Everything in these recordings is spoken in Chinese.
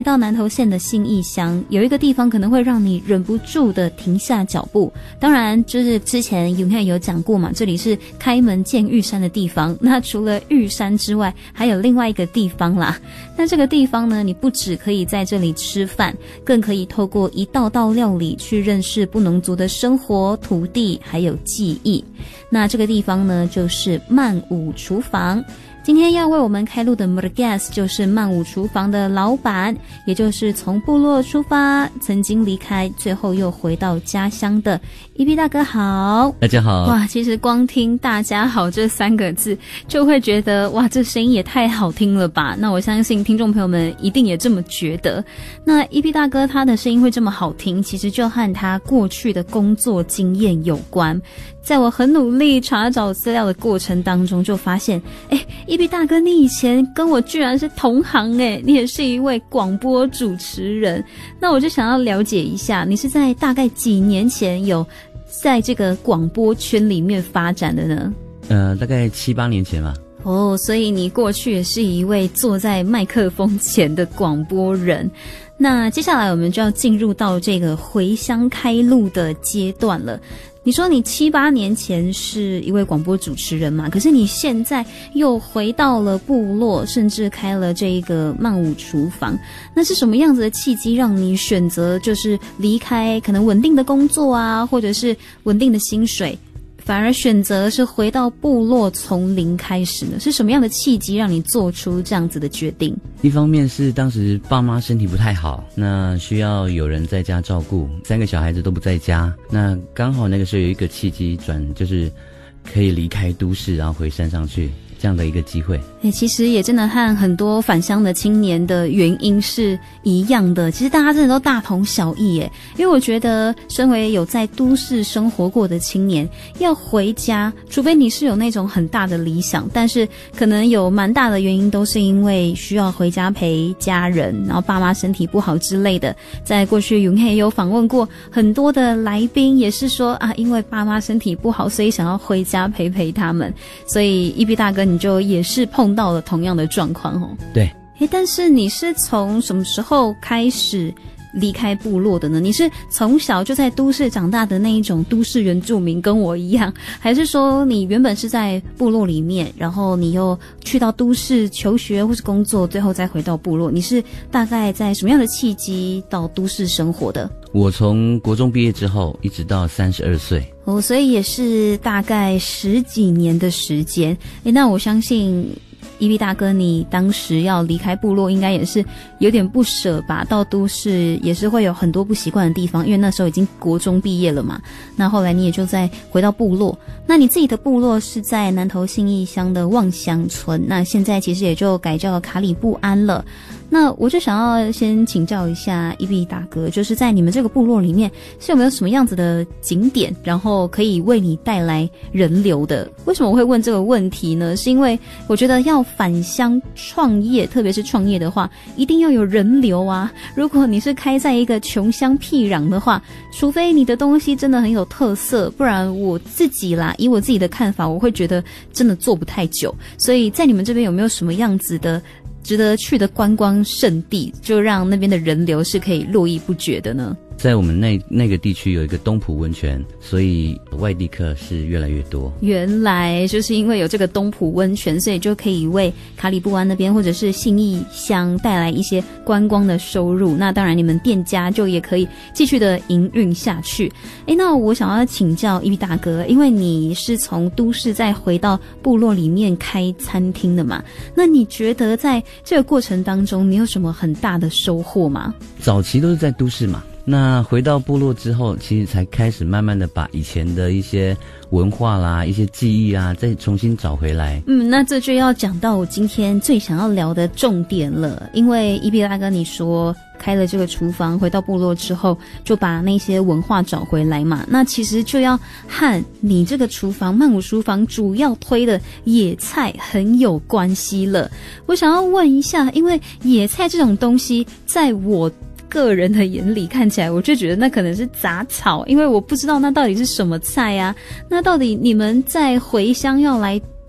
到南投县的信义乡，有一个地方可能会让你忍不住的停下脚步。当然，就是之前永汉有讲过嘛，这里是开门见玉山的地方。那除了玉山之外，还有另外一个地方啦。那这个地方呢，你不只可以在这里吃饭，更可以透过一道道料理去认识布农族的生活、土地还有记忆。那这个地方呢，就是曼武厨房。今天要为我们开路的 Murgas 就是曼武厨房的老板，也就是从部落出发，曾经离开，最后又回到家乡的一碧大哥好。 大家好。 哇，其实光听大家好这3个字就会觉得哇，这声音也太好听了吧。那我相信听众朋友们一定也这么觉得。那一碧大哥他的声音会这么好听，其实就和他过去的工作经验有关。在我很努力查找资料的过程当中，就发现一碧大哥你以前跟我居然是同行你也是一位广播主持人。那我就想要了解一下，你是在大概几年前有在这个广播圈里面发展的呢？ 大概7、8年前吧。 哦，所以你过去也是一位坐在麦克风前的广播人。那接下来我们就要进入到这个回乡开路的阶段了。你说你7、8年前是一位广播主持人嘛，可是你现在又回到了部落，甚至开了这个曼武厨房。那是什么样子的契机让你选择就是离开可能稳定的工作啊，或者是稳定的薪水，反而选择是回到部落从零开始呢？是什么样的契机让你做出这样子的决定？ 一方面是当时爸妈身体不太好，那需要有人在家照顾，3个小孩子都不在家，那刚好那个时候有一个契机就是可以离开都市，然后回山上去这样的一个机会。 其实也真的和很多返乡的青年的原因是一样的，其实大家真的都大同小异因为我觉得身为有在都市生活过的青年，要回家，除非你是有那种很大的理想，但是可能有蛮大的原因都是因为需要回家陪家人，然后爸妈身体不好之类的。在过去永黑也有访问过很多的来宾，也是说因为爸妈身体不好，所以想要回家陪他们。所以一碧大哥你就也是碰到了同样的状况对。 但是你是从什么时候开始离开部落的呢？你是从小就在都市长大的那一种都市原住民跟我一样，还是说你原本是在部落里面，然后你又去到都市求学或是工作，最后再回到部落？你是大概在什么样的契机到都市生活的？ 我从国中毕业之后一直到32岁所以也是大概10几年的时间。那我相信一碧大哥你当时要离开部落应该也是有点不舍吧，到都市也是会有很多不习惯的地方，因为那时候已经国中毕业了嘛。那后来你也就再回到部落，那你自己的部落是在南投信义乡的望乡村，那现在其实也就改叫卡里布安了。那我就想要先请教一下一碧大哥，就是在你们这个部落里面是有没有什么样子的景点，然后可以为你带来人流的？为什么我会问这个问题呢？是因为我觉得要返乡创业，特别是创业的话，一定要有人流啊。如果你是开在一个穷乡僻壤的话，除非你的东西真的很有特色，不然我自己啦，以我自己的看法，我会觉得真的做不太久。所以在你们这边有没有什么样子的值得去的观光胜地，就让那边的人流是可以络绎不绝的呢？ 在我们那个地区有一个东埔温泉，所以外地客是越来越多。 原来就是因为有这个东埔温泉，所以就可以为卡里布湾那边或者是信义乡带来一些观光的收入。那当然你们店家就也可以继续的营运下去。那我想要请教一碧大哥，因为你是从都市再回到部落里面开餐厅的嘛，那你觉得在这个过程当中你有什么很大的收获吗？ 早期都是在都市嘛，那回到部落之后，其实才开始慢慢的把以前的一些文化啦、一些记忆啊，再重新找回来。 那这就要讲到我今天最想要聊的重点了。因为一碧大哥你说开了这个厨房，回到部落之后就把那些文化找回来嘛，那其实就要和你这个厨房曼武厨房主要推的野菜很有关系了。我想要问一下，因为野菜这种东西在我个人的眼里看起来，我就觉得那可能是杂草，因为我不知道那到底是什么菜啊。那到底你们在回乡要来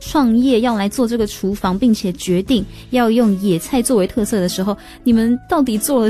创业要来做这个厨房，并且决定要用野菜作为特色的时候，你们到底做了